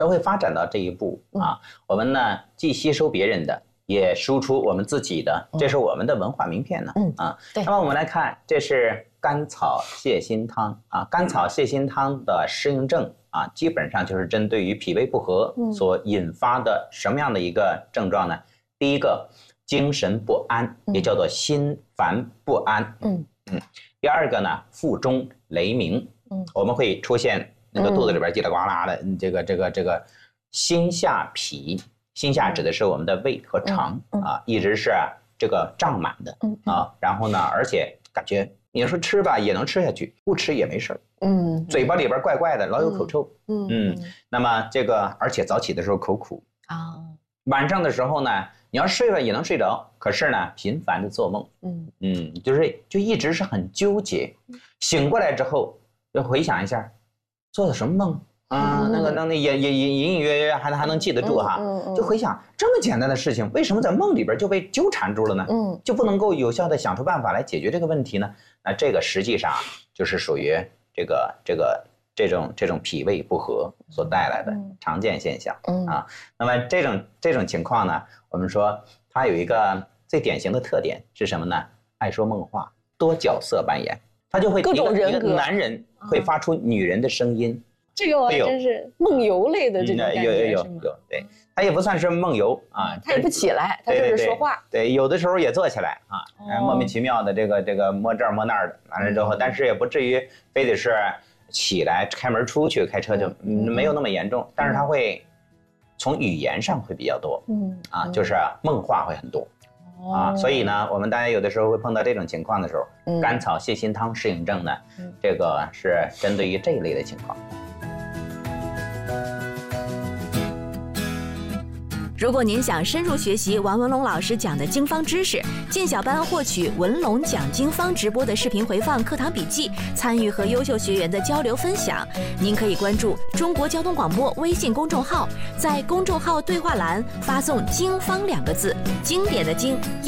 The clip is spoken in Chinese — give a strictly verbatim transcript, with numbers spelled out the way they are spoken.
都会发展到这一步啊。我们呢既吸收别人的，也输出我们自己的，这是我们的文化名片呢。嗯啊，那么我们来看，这是甘草泻心汤啊。甘草泻心汤的适应症啊，基本上就是针对于脾胃不和所引发的什么样的一个症状呢？第一个，精神不安，也叫做心烦不安。嗯嗯。第二个呢，腹中雷鸣。嗯，我们会出现那个肚子里边叽里呱啦的，这个这个这个心下痞，心下指的是我们的胃和肠啊，一直是这个胀满的啊。然后呢，而且感觉你说吃吧也能吃下去，不吃也没事儿。嗯，嘴巴里边怪怪的，老有口臭。嗯嗯。那么这个，而且早起的时候口苦啊，晚上的时候呢，你要睡吧也能睡着，可是呢，频繁的做梦。嗯嗯，就是就一直是很纠结。醒过来之后，要回想一下，做的什么梦啊？那个那那也也隐隐约约还还能记得住哈。就回想这么简单的事情，为什么在梦里边就被纠缠住了呢？嗯，就不能够有效的想出办法来解决这个问题呢？那这个实际上就是属于这个这个这种这种脾胃不和所带来的常见现象啊。那么这种这种情况呢，我们说它有一个最典型的特点是什么呢？爱说梦话，多角色扮演。他就会各种人格， 一个男人会发出女人的声音， 这个我还真是梦游类的这种感觉， 有有有有，对，他也不算是梦游啊， 他也不起来，他就是说话， 对，有的时候也坐起来啊，莫名其妙的这个这个摸这儿摸那儿的，完了之后，但是也不至于非得是起来开门出去开车就没有那么严重，但是他会从语言上会比较多，嗯啊，就是梦话会很多。啊，所以呢，我们大家有的时候会碰到这种情况的时候，嗯、甘草泻心汤适应症呢，嗯、这个是针对于这一类的情况。 如果您想深入学习王文龙老师讲的经方知识，进小班获取文龙讲经方直播的视频回放、课堂笔记，参与和优秀学员的交流分享，您可以关注中国交通广播微信公众号，在公众号对话栏发送“经方”两个字，经典的经，药。